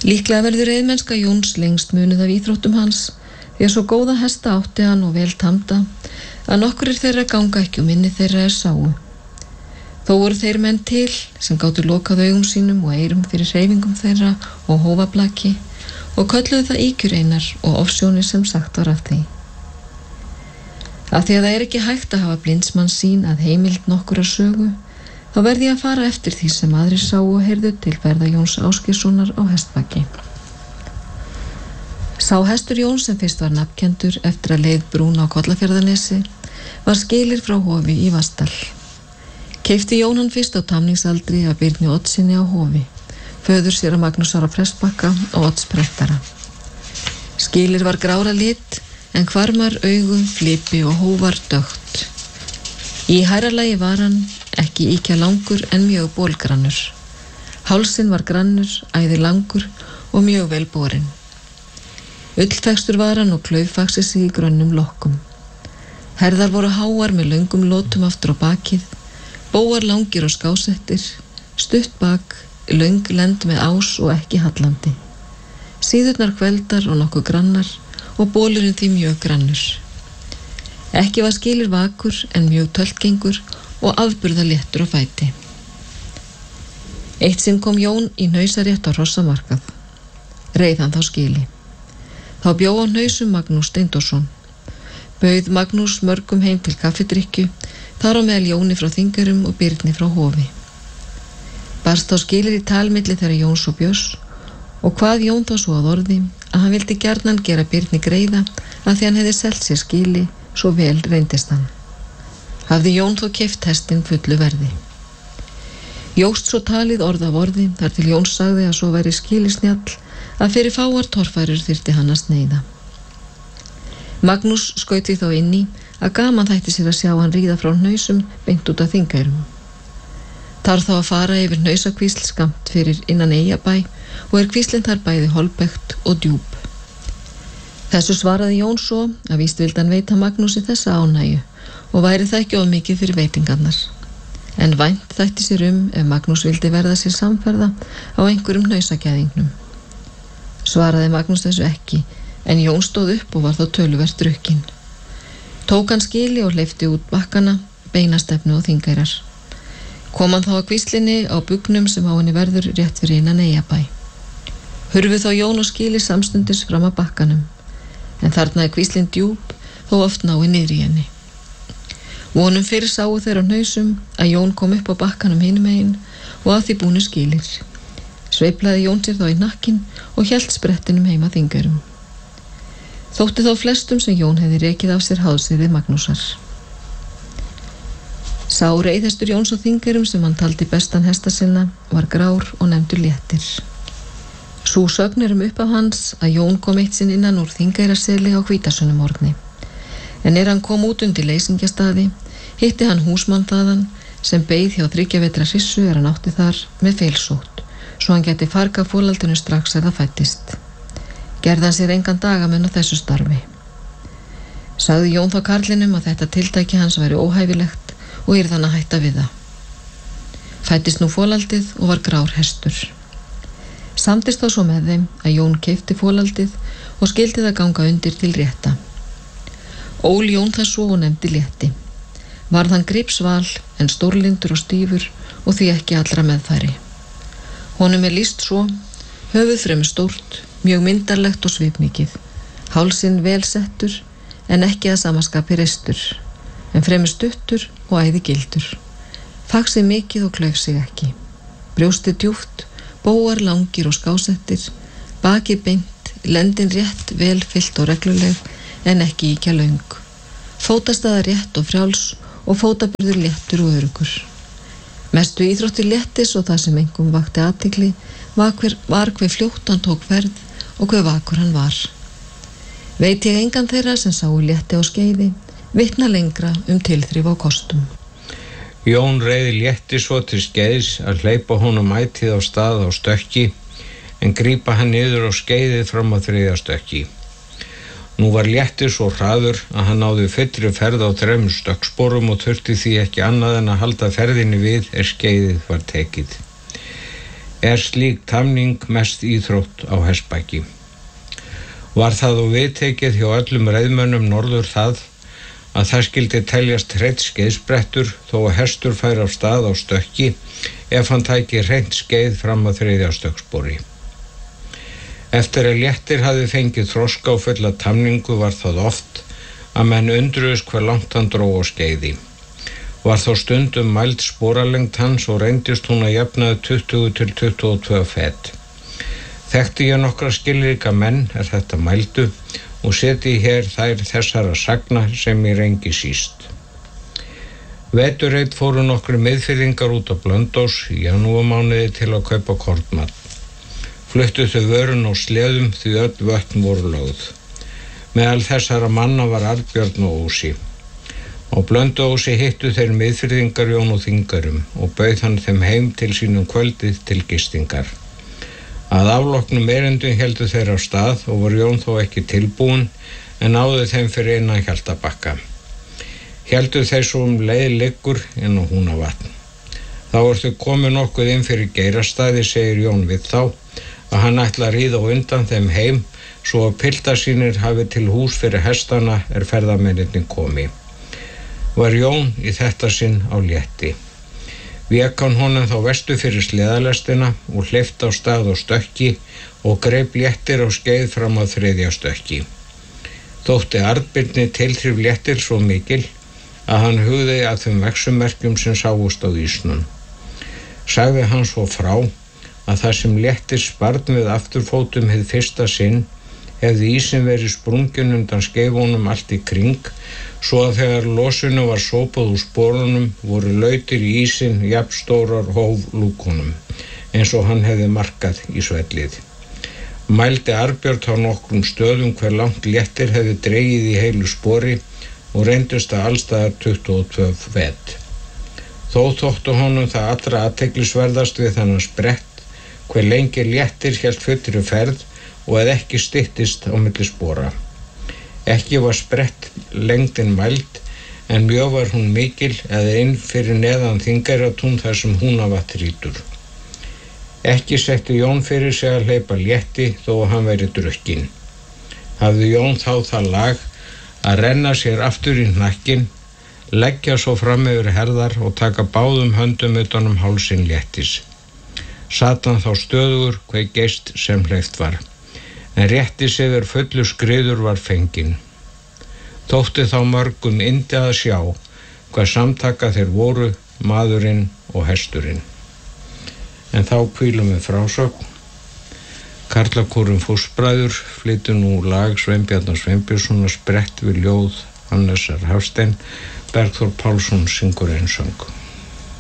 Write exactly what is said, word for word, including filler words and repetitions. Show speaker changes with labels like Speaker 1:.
Speaker 1: Líklega verður reiðmennska Jóns lengst munið af íþróttum hans, því að svo góða hesta átti hann og vel tamda, að nokkurir þeirra ganga ekki og minni þeirra er sáu. Þó voru þeir menn til sem gátu lokað augum sínum og eyrum fyrir hreyfingum þeirra og hófablaki og kölluðu það íkjureinar og ofsjónir sem sagt var af því. Af því að það er ekki hægt að hafa blindsmann sín að heimild nokkur að sögu, þá verði ég að fara eftir því sem aðrir sáu og heyrðu til ferða Jóns Ásgeirssonar á hestbaki. Sá hestur Jóns sem fyrst var nafnkendur eftir að leið brún á Kollafjarðarnesi var Skilir frá Hofi í Vatnsdal. Keypti Jón hann fyrst á tamningsaldri af Birni Oddssyni á Hofi, föður séra Magnúsar á Prestbakka og Odds prettara. Skilir var grára lit en hvarmar, augum, flipi og hóvar dökkt. Í hæralagi var hann ekki íkja langur en mjög bólgrannur. Hálsinn var grannur, æði langur og mjög vel borinn. Ullfekstur var hann og klauffaxi sig í grönnum lokkum. Herðar voru háar með löngum lótum aftur á bakið, bóar langir og skásettir, stutt bak, löng lend með ás og ekki hallandi. Síðurnar kveldar og nokkuð grannar og bólurinn því mjög grannur. Ekki var Skilir vakur en mjög töldgengur og afburða léttur á fæti. Eitt sinn kom Jón í hnausarétt á Hrossamarkað. Reið hann þá Skili. Þá bjó á hnausum Magnús Steindórsson. Bauð Magnús mörgum heim til kaffidrykkju, þar á meðal Jóni frá Þingeyrum og Birni frá Hofi. Barst þá Skilir í talmilli þeirra Jóns og Björns og hvað Jón þá svo að orði að hann vildi gjarnan gera Birni greiða að því hann hefði selt sér Skili, svo vel reyndist hann. Hafði Jón þó keypt hestinn fullu verði. Jóst svo talið orð af orði þar til Jón sagði að svo væri Skili snjall að fyrir fáar torfærur þyrfti hann að sneiða. Magnús skaut því þá inn í að gaman þætti sér að sjá hann ríða frá hnausum beint út af Þingeyrum. Þar þá að fara yfir hnausakvísl skamt fyrir innan Eyjabæ og er kvíslinn þar bæði holbekt og djúp. Þessu svaraði Jón svo að víst vildi hann veita Magnúsi þessa ánægju og væri það ekki of mikið fyrir veitingarnar. En vænt þætti sér um ef Magnús vildi verða sér samferða á einhverjum hnausagæðingnum. Svaraði Magnús þessu ekki, en Jón stóð upp og var þá töluvert drukkinn. Tók hann Skili og hleypti út bakkana, beinastefnu og Þingeyrar. Kom hann þá að kvíslinni á bugnum sem á henni verður rétt fyrir innan Eyjabæ. Hurfu þá Jón og Skili samstundis fram að bakkanum, en þarna er kvíslinn djúp þó oft nái niður í henni. Vonum fyrir sáu þeir á hnausum að Jón kom upp á bakkanum hinum megin og að því búnu Skilir. Sveiplaði Jón sér þá í nakkinn og hélt sprettinum heima Þingeyrum. Þótti þá flestum sem Jón hefði rekið af sér háðsýrði Magnúsar. Sá reiðhestur Jóns á Þingeyrum sem hann taldi bestan hesta sinna var grár og nefndur Léttir. Sú sögn er um uppaf hans að Jón kom eitt sinn innan úr Þingeyraseli á Hvítasunumorgni. En er hann kom út undir leysingjastaði, hitti hann húsmann þaðan sem beið hjá þriggja vetra hrissu er hann átti þar með feilsótt, svo hann geti fargað fólaldinu strax ef það fættist. Gerði hann sér engan dagamun á þessu starfi. Sagði Jón þá karlinum að þetta tiltæki hans væri óhæfilegt og yrði hann að hætta við það. Fættist nú fólaldið og var grár hestur. Samdist þá svo með þeim að Jón keypti fólaldið og skildi það ganga undir til rétta. Ól Jón það svo og nefndi Létti. Varð hann gripsval en stórlindur og stífur og því ekki allra meðfæri. Honum er lýst svo, höfuð fremur stórt, mjög myndarlegt og svipmikið, hálsinn vel settur en ekki að samaskapi reistur, en fremur stuttur og æði gildur. Faxið mikið og klauf sig ekki. Brjóstið djúpt, bóar langir og skásettir, bakið beint, lendin rétt, vel fyllt og regluleg, en ekki íkja löng. Fótastaða rétt og frjáls og fótaburður léttur og örugur. Mestu íþróttir Léttis og það sem engum vakti athygli var hver, var hver fljótt hann tók ferð og hver vakur hann var. Veit ég engan þeirra sem sáu Létti á skeiði, vitna lengra um tilþrif á kostum.
Speaker 2: Jón reiði Létti svo til skeiðs að hleypa honum ætið á stað á stökki en grípa hann niður á skeiðið fram á þriðja stökki. Nú var Léttir svo hraður að hann náði fullri ferð á þremur stökksporum og þurfti því ekki annað en að halda ferðinni við er skeiðið var tekið. Er slík tamning mest íþrótt á hestbaki. Var það og viðtekið hjá öllum reiðmönnum norður það að það skildi teljast hreinn skeiðsbrettur þó að hestur færi af stað á stökki ef hann tæki hreint skeið fram að þriðja stökkspori. Eftir að léttir hafði fengið þroska og fulla tamningu var það oft að menn undruðust hve langt hann dró á skeiði. Var þá stundum mæld sporalengd hans og reyndist hún að jafnaði tuttugu til tuttugu og tvö fet. Þekkti ég nokkra skilríka menn er þetta mældu og seti hér þær þessara sagna sem ég rengi síst. Veturreit fóru nokkru miðfirðingar út á Blönduós í janúarmánuði til að kaupa kornmat. Fluttu þau vörun á sleðum því öll vötn voru lögð. Meðal þessara manna var Arnbjörn og Ósi. Á Blönduósi hittu þeir miðfirðingar Jón og Þingarum og bauð hann þeim heim til sínum kvöldið til gistingar. Að afloknum erindum héldu þeir af stað og var Jón þó ekki tilbúin en náðu þeim fyrir innan Hjaltabakka. Héldu þeir svo um leið liggur inn á Húnavatn. Þá ertu komið nokkuð inn fyrir Geirastaði, segir Jón við þá, að hann ætla að ríða á undan þeim heim svo að piltar sínir hafi til hús fyrir hestana er ferðamennirnir komi. Var Jón í þetta sinn á létti. Vék hann honum þá vestu fyrir sleðalestina og hleypti á stað og stökki og greip léttir á skeið fram á þriðja stökki. Þótti Arnbirni tilþrif léttir svo mikil að hann hugði að þeim vexummerkjum sem sáust á ísnum. Sagði hann svo frá að það sem léttir sparn við afturfótum hið fyrsta sinn hefði ísin verið sprungin undan skeifunum allt í kring, svo að þegar losinu var sópað úr sporunum voru lautir í ísin jafnstórar hóflúkunum, eins og hann hefði markað í svellið. Mældi Arnbjörn á nokkrum stöðum hver langt léttir hefði dregið í heilu spori og reyndust að allstaðar tuttugu og tvö fet. Þó þóttu honum það allra athyglisverðast við þennan sprett hver lengi léttir hélt fullri ferð og eða ekki styttist á milli spora. Ekki var sprett lengdin mæld en mjög var hún mikil eða inn fyrir neðan Þingeyratún þar sem Húnavatn rýtur. Ekki setti Jón fyrir sig að hleypa létti þó að hann væri drukkinn. Hafði Jón þá það lag að renna sér aftur í hnakkin, leggja svo fram yfir herðar og taka báðum höndum utan um hálsinn léttis. Sat hann þá stöðugur hve geist sem hleypt var, en réttis yfir fullu skriður var fenginn. Þótti þá mörgum yndi að sjá hvað samtaka þeir voru, maðurinn og hesturinn. En þá hvílum við frásögn. Karlakórinn Fúsbræður flytur nú lag Sveinbjarnar Sveinbjörnssonar Sprett við ljóð Hannesar Hafstein. Bergþór Pálsson syngur einsöng.